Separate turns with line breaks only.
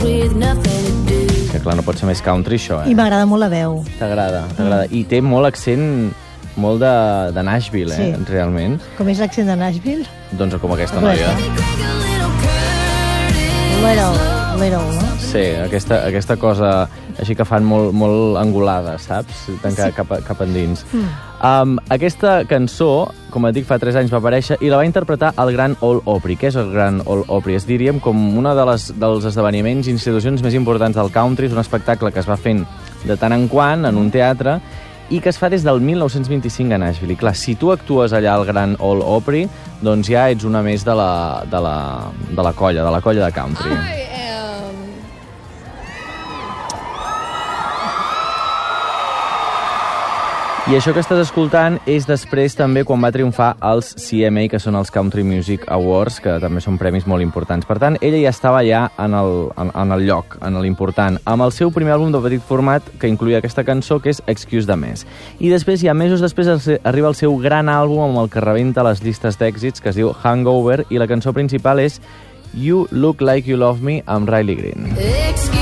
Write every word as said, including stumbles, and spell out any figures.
Que clar, no pot ser més country, això, eh?
I m'agrada molt la veu.
T'agrada, t'agrada. I té molt accent, molt de, de Nashville, eh,
Sí.
realment.
Com és l'accent de Nashville?
Doncs com aquesta noia.
Little, little, no?
Sí, aquesta, aquesta cosa així que fan molt, molt angulada, saps? Tancar
Sí.
cap, a- cap endins. Mm. Um, aquesta cançó, com et dic, fa tres anys va aparèixer i la va interpretar el Grand Ole Opry. Què és el Grand Ole Opry? És, diríem, com una de les, dels esdeveniments i institucions més importants del country. És un espectacle que es va fent de tant en quant en un teatre i que es fa des del mil nou-cents vint-i-cinc a Nashville. I clar, si tu actues allà al Grand Ole Opry, doncs ja ets una més de la, de la, de la colla, de la colla de country.
I am...
I això que estàs escoltant és després també quan va triomfar els C M A, que són els Country Music Awards, que també són premis molt importants. Per tant, ella ja estava ja en el, en, en el lloc, en l'important, amb el seu primer àlbum de petit format que incluïa aquesta cançó, que és Excuse the Mess. I després, ja mesos després, arriba el seu gran àlbum amb el que rebenta les llistes d'èxits, que es diu Hangover, i la cançó principal és You Look Like You Love Me, amb Riley Green.